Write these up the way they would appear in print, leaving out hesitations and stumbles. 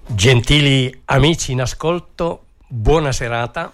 Gentili amici in ascolto, buona serata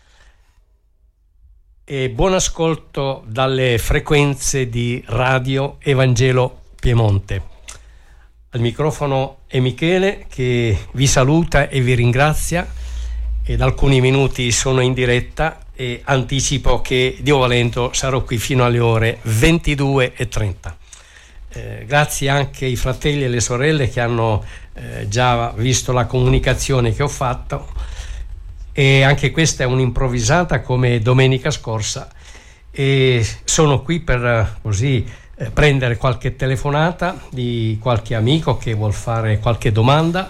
e buon ascolto dalle frequenze di Radio Evangelo Piemonte. Al microfono è Michele che vi saluta e vi ringrazia, e da alcuni minuti sono in diretta e anticipo che, Dio volendo, sarò qui fino alle ore 22:30. Grazie anche ai fratelli e alle sorelle che hanno già visto la comunicazione che ho fatto, e anche questa è un'improvvisata come domenica scorsa, e sono qui per così prendere qualche telefonata di qualche amico che vuol fare qualche domanda,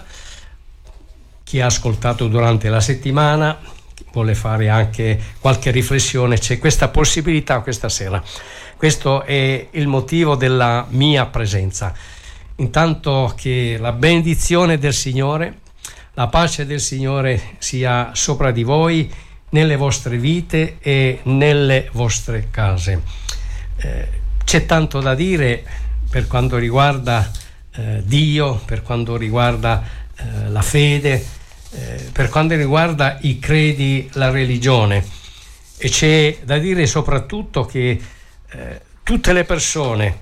chi ha ascoltato durante la settimana vuole fare anche qualche riflessione. C'è questa possibilità questa sera. Questo è il motivo della mia presenza. Intanto che la benedizione del Signore, la pace del Signore sia sopra di voi, nelle vostre vite e nelle vostre case. C'è tanto da dire per quanto riguarda Dio, per quanto riguarda la fede, per quanto riguarda i credi, la religione, e c'è da dire soprattutto che tutte le persone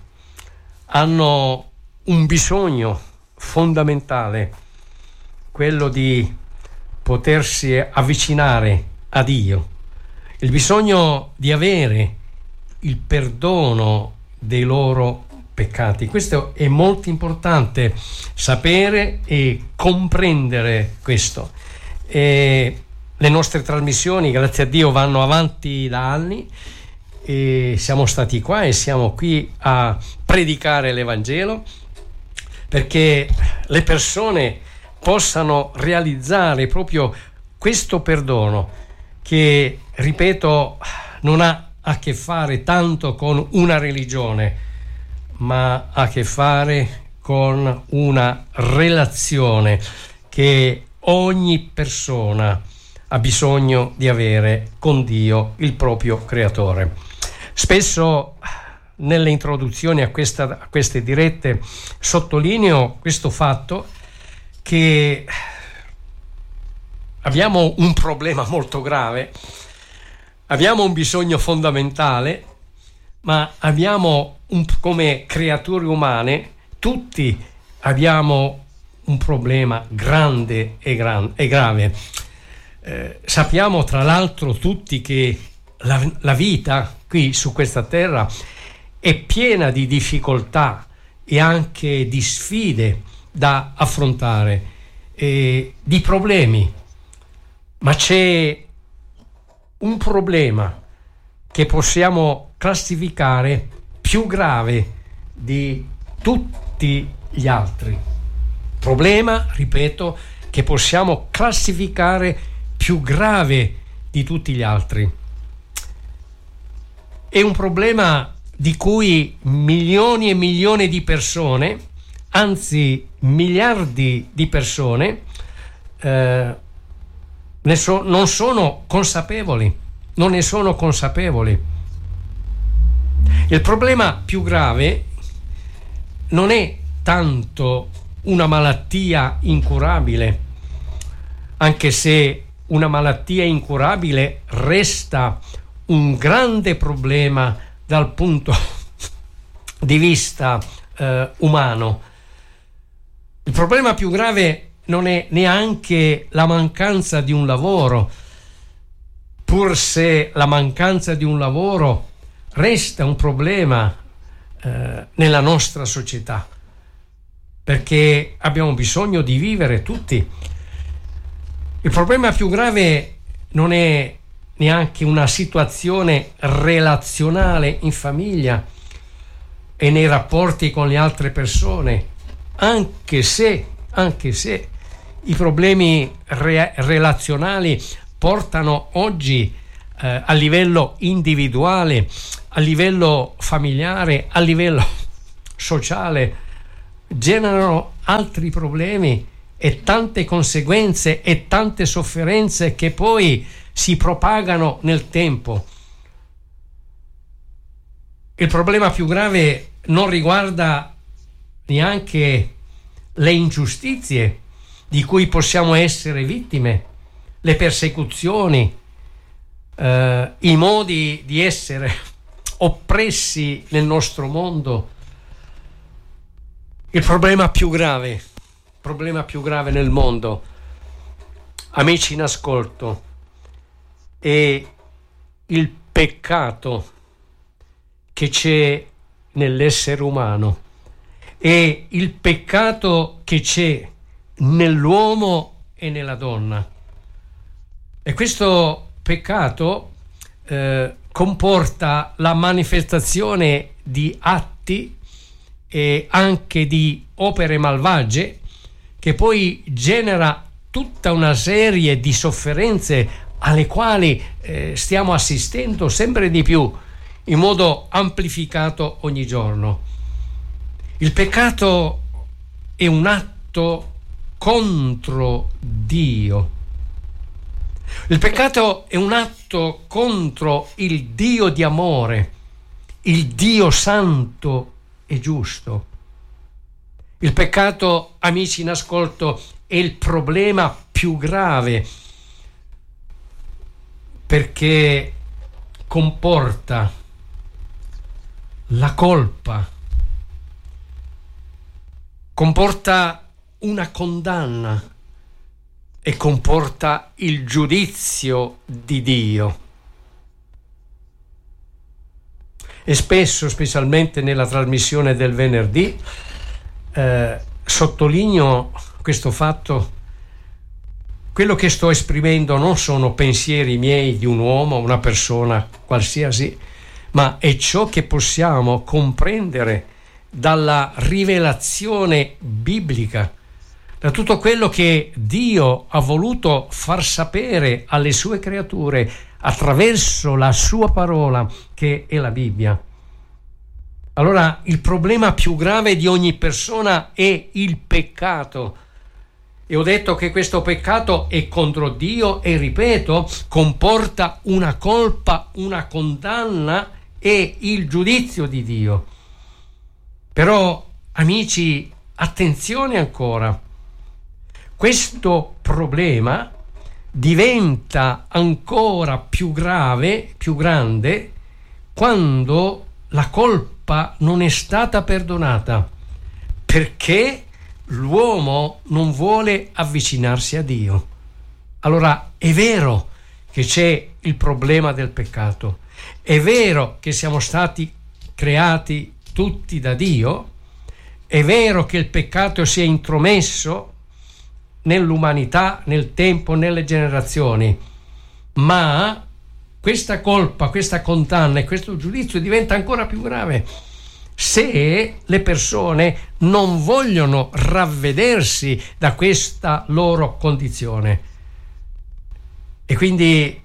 hanno un bisogno fondamentale, quello di potersi avvicinare a Dio, il bisogno di avere il perdono dei loro peccati. Questo è molto importante sapere e comprendere questo. E le nostre trasmissioni, grazie a Dio, vanno avanti da anni, e siamo stati qua e siamo qui a predicare l'Evangelo perché le persone possano realizzare proprio questo perdono che, ripeto, non ha a che fare tanto con una religione, ma ha a che fare con una relazione che ogni persona ha bisogno di avere con Dio, il proprio creatore. Spesso nelle introduzioni a queste dirette sottolineo questo fatto che abbiamo un problema molto grave, abbiamo un bisogno fondamentale, ma abbiamo come creature umane tutti abbiamo un problema grande e grave. Sappiamo tra l'altro tutti che la vita qui su questa terra è piena di difficoltà e anche di sfide da affrontare, e di problemi, ma c'è un problema che possiamo classificare più grave di tutti gli altri. Problema, ripeto, che possiamo classificare più grave di tutti gli altri. È un problema di cui milioni e milioni di persone, anzi miliardi di persone, non sono consapevoli, non ne sono consapevoli. Il problema più grave non è tanto una malattia incurabile, anche se una malattia incurabile resta un grande problema dal punto di vista umano. Il problema più grave non è neanche la mancanza di un lavoro, pur se la mancanza di un lavoro resta un problema nella nostra società, perché abbiamo bisogno di vivere tutti. Il problema più grave non è neanche una situazione relazionale in famiglia e nei rapporti con le altre persone, anche se i problemi relazionali portano oggi a livello individuale, a livello familiare, a livello sociale, generano altri problemi e tante conseguenze e tante sofferenze che poi si propagano nel tempo. Il problema più grave non riguarda neanche le ingiustizie di cui possiamo essere vittime, le persecuzioni, i modi di essere oppressi nel nostro mondo. Il problema più grave nel mondo, amici in ascolto, è il peccato che c'è nell'essere umano, è il peccato che c'è nell'uomo e nella donna. E questo peccato comporta la manifestazione di atti e anche di opere malvagie, che poi genera tutta una serie di sofferenze alle quali stiamo assistendo sempre di più in modo amplificato ogni giorno. Il peccato è un atto contro Dio. Il peccato è un atto contro il Dio di amore, il Dio santo e giusto. Il peccato, amici in ascolto, è il problema più grave, perché comporta la colpa, comporta una condanna e comporta il giudizio di Dio. E spesso, specialmente nella trasmissione del venerdì, sottolineo questo fatto. Quello che sto esprimendo non sono pensieri miei di un uomo, una persona qualsiasi, ma è ciò che possiamo comprendere dalla rivelazione biblica, da tutto quello che Dio ha voluto far sapere alle sue creature attraverso la sua parola, che è la Bibbia. Allora, il problema più grave di ogni persona è il peccato. E ho detto che questo peccato è contro Dio e, ripeto, comporta una colpa, una condanna e il giudizio di Dio. Però, amici, attenzione ancora. Questo problema diventa ancora più grave, più grande, quando la colpa non è stata perdonata, perché l'uomo non vuole avvicinarsi a Dio. Allora è vero che c'è il problema del peccato, è vero che siamo stati creati tutti da Dio, è vero che il peccato si è intromesso nell'umanità, nel tempo, nelle generazioni, ma questa colpa, questa condanna e questo giudizio diventa ancora più grave se le persone non vogliono ravvedersi da questa loro condizione. E quindi,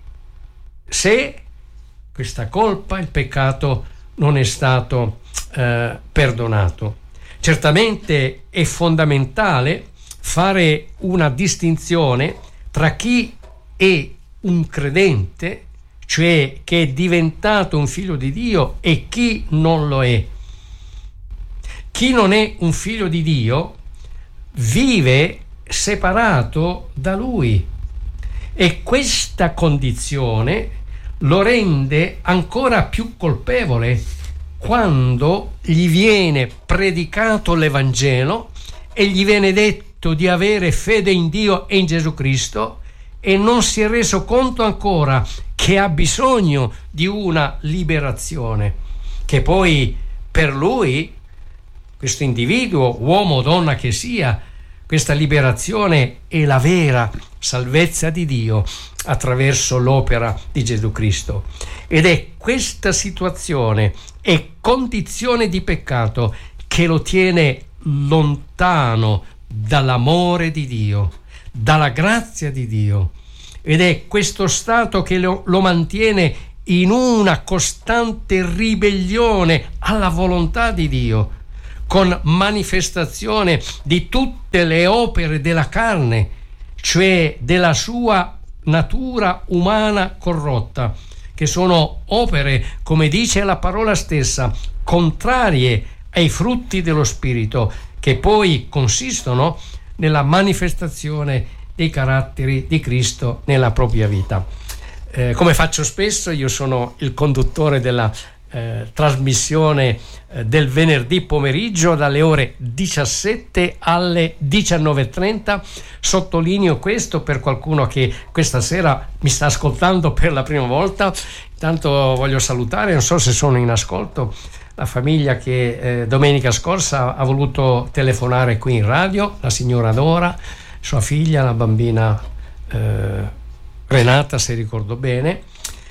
se questa colpa, il peccato non è stato perdonato, certamente è fondamentale fare una distinzione tra chi è un credente, cioè che è diventato un figlio di Dio, e chi non lo è. Chi non è un figlio di Dio vive separato da Lui, e questa condizione lo rende ancora più colpevole quando gli viene predicato l'Evangelo e gli viene detto di avere fede in Dio e in Gesù Cristo, e non si è reso conto ancora che ha bisogno di una liberazione, che poi per lui, questo individuo, uomo o donna che sia, questa liberazione è la vera salvezza di Dio attraverso l'opera di Gesù Cristo. Ed è questa situazione e condizione di peccato che lo tiene lontano dall'amore di Dio, dalla grazia di Dio, ed è questo stato che lo mantiene in una costante ribellione alla volontà di Dio, con manifestazione di tutte le opere della carne, cioè della sua natura umana corrotta, che sono opere, come dice la parola stessa, contrarie ai frutti dello Spirito, che poi consistono nella manifestazione dei caratteri di Cristo nella propria vita. Come faccio spesso, io sono il conduttore della trasmissione del venerdì pomeriggio dalle ore 17 alle 19:30. Sottolineo questo per qualcuno che questa sera mi sta ascoltando per la prima volta. Intanto voglio salutare, non so se sono in ascolto, la famiglia che domenica scorsa ha voluto telefonare qui in radio, la signora Dora, sua figlia, la bambina Renata, se ricordo bene,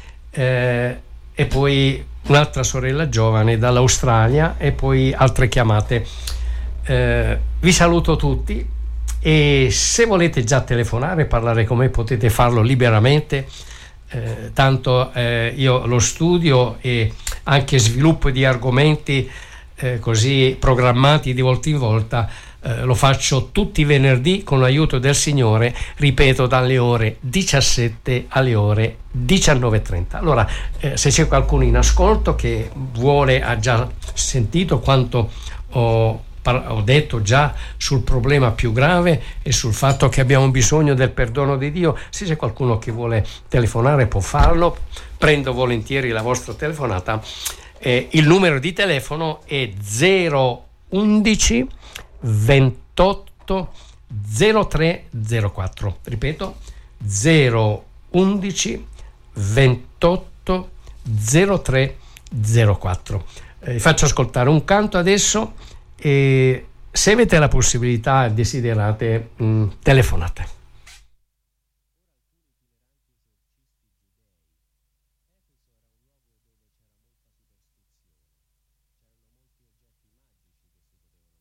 e poi un'altra sorella giovane dall'Australia e poi altre chiamate. Vi saluto tutti e se volete già telefonare, parlare con me, potete farlo liberamente. Tanto io lo studio e anche sviluppo di argomenti così programmati di volta in volta lo faccio tutti i venerdì con l'aiuto del Signore, ripeto, dalle ore 17 alle ore 19:30. Allora, se c'è qualcuno in ascolto che ha già sentito quanto ho detto già sul problema più grave e sul fatto che abbiamo bisogno del perdono di Dio, se c'è qualcuno che vuole telefonare può farlo, prendo volentieri la vostra telefonata. Il numero di telefono è 011 28 0304, ripeto 011 28 0304. Faccio ascoltare un canto adesso e se avete la possibilità e desiderate telefonate.